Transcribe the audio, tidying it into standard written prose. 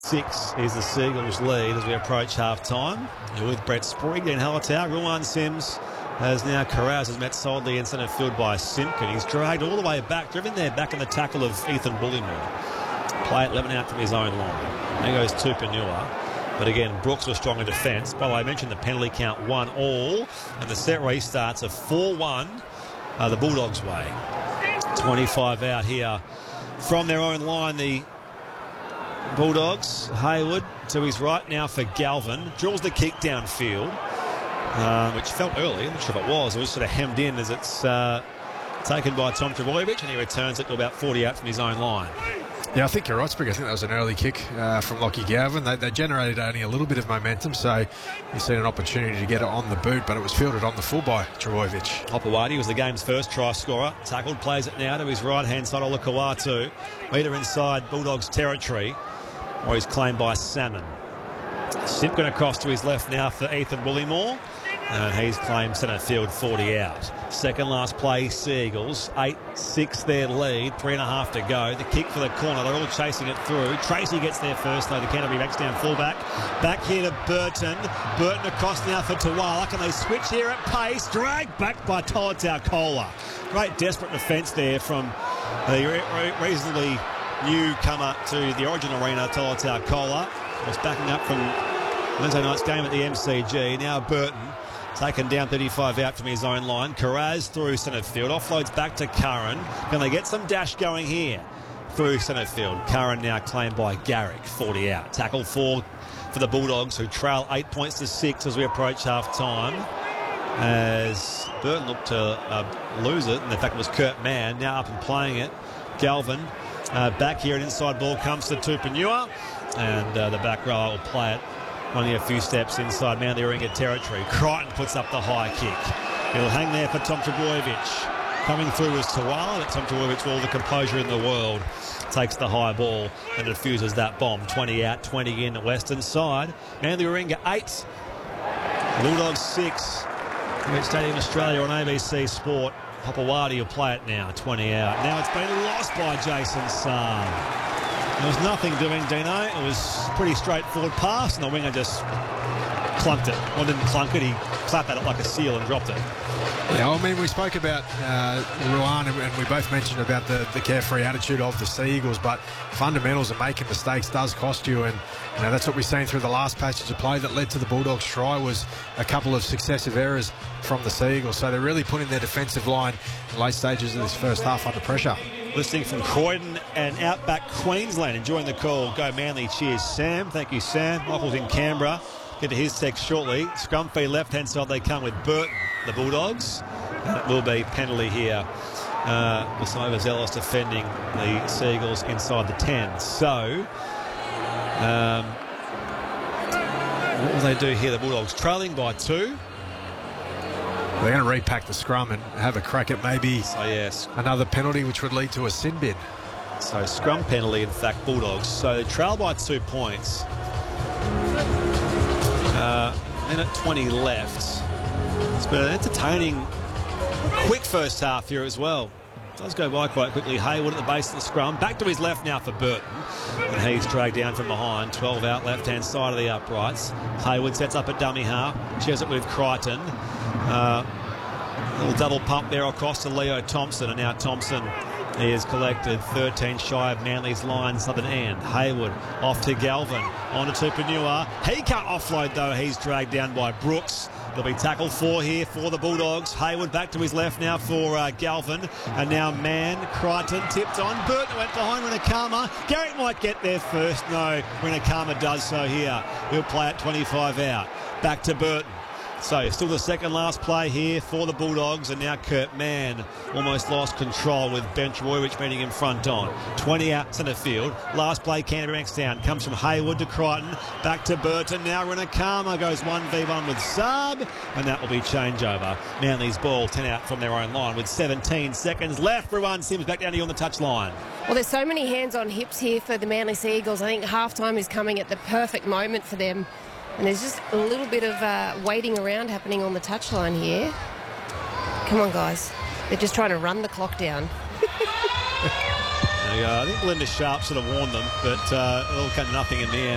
6 is the Seagulls lead as we approach half-time. With Brett Sprague in Hallertau, Ruan Sims as now Carraz has met solidly in centre field by Simpkin. He's dragged all the way back, driven there back in the tackle of Ethan Bullymore. Play at 11 out from his own line. There goes Tupanua. But again, Brooks was strong in defence. By the way, I mentioned the penalty count 1-all, and the set restarts of 4-1 the Bulldogs' way. 25 out here from their own line, the Bulldogs. Hayward to his right now for Galvin. Drills the kick downfield, which felt early. I'm not sure if it was. It was sort of hemmed in as it's taken by Tom Trbojevic, and he returns it to about 40 out from his own line. Yeah, I think you're right, Sprig. I think that was an early kick from Lockie Galvin. They generated only a little bit of momentum, so you seen an opportunity to get it on the boot, but it was fielded on the full by Trbojevic. Hopewadi was the game's first try scorer. Tackled, plays it now to his right-hand side, Olakau'atu. Meter inside Bulldogs territory, or he's claimed by Salmon. Simpkin across to his left now for Ethan Bullymore, and he's claimed centre field 40 out. Second last play, Seagulls. 8-6 their lead, 3.5 to go. The kick for the corner, they're all chasing it through. Tracy gets there first, though. The Canterbury backs down fullback. Back here to Burton. Burton across now for Tuala. Can they switch here at pace? Dragged back by Tolutau Kola. Great desperate defence there from the reasonably newcomer to the Origin Arena, Tolutau Kola. Was backing up from Wednesday night's game at the MCG. Now Burton. Taken down 35 out from his own line. Carraz through centre field. Offloads back to Curran. Can they get some dash going here? Through centre field. Curran now claimed by Garrick. 40 out. Tackle for the Bulldogs, who trail 8 points to 6 as we approach half-time. As Burton looked to lose it. And in fact, it was Kurt Mann now up and playing it. Galvin back here. An inside ball comes to Tupanua. And the back row will play it. Only a few steps inside Manly Warringah territory. Crichton puts up the high kick. He'll hang there for Tom Trbojevic. Coming through is Tuala, but Tom Trbojevic, with all the composure in the world, takes the high ball and defuses that bomb. 20 out, 20 in the western side. Manly Warringah 8. Bulldogs 6. We're Stadium Australia on ABC Sport. Hopewadi will play it now. 20 out. Now it's been lost by Jason Saab. There was nothing doing, Dino. It was a pretty straightforward pass, and the winger just clunked it. Well, didn't clunk it. He clapped at it like a seal and dropped it. Yeah, I mean, we spoke about Ruan, and we both mentioned about the carefree attitude of the Seagulls, but fundamentals and making mistakes does cost you, and that's what we've seen through the last passage of play that led to the Bulldogs' try was a couple of successive errors from the Seagulls. So they're really putting their defensive line in late stages of this first half under pressure. Listening from Croydon and Outback Queensland, enjoying the call. Go Manly. Cheers, Sam. Thank you, Sam. Michael's in Canberra. Get to his text shortly. Scrum feed left-hand side. They come with Burton, the Bulldogs. And it will be penalty here with some overzealous defending the Seagulls inside the 10. So, what will they do here? The Bulldogs trailing by 2. They're going to repack the scrum and have a crack at maybe another penalty, which would lead to a sin bin. So scrum penalty, in fact, Bulldogs. So they trail by 2 points. Minute 20 left. It's been an entertaining, quick first half here as well. It does go by quite quickly. Hayward at the base of the scrum. Back to his left now for Burton. And he's dragged down from behind. 12 out, left-hand side of the uprights. Hayward sets up a dummy half. Shares it with Crichton. Little double pump there across to Leo Thompson, and now Thompson is collected 13 shy of Manly's line, southern end. Hayward off to Galvin, on to Tupanua. He can't offload though, he's dragged down by Brooks. There'll be tackle 4 here for the Bulldogs. Hayward back to his left now for Galvin, and now Mann. Crichton tipped on. Burton went behind Rinakama. Garrick might get there first. No, Rinakama does so here. He'll play at 25 out. Back to Burton. So still the second last play here for the Bulldogs, and now Kurt Mann almost lost control with Ben Trbojevic meeting him front on. 20 out centre field. Last play Canterbury Bankstown comes from Hayward to Crichton. Back to Burton. Now Rinakama goes 1v1 with Saab, and that will be changeover. Manly's ball 10 out from their own line with 17 seconds left. Ruan Sims back down to you on the touchline. Well, there's so many hands on hips here for the Manly Seagulls. I think half-time is coming at the perfect moment for them. And there's just a little bit of waiting around happening on the touchline here. Come on, guys. They're just trying to run the clock down. There you go. I think Linda Sharp sort of warned them, but it'll come nothing in the end.